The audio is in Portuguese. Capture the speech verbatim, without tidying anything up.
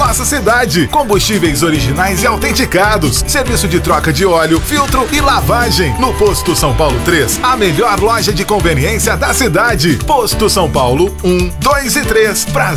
nossa cidade. Combustíveis originais e autenticados. Serviço de troca de óleo, filtro e lavagem. No Posto São Paulo três, a melhor loja de conveniência da cidade. Posto São Paulo um, dois e três. Prazer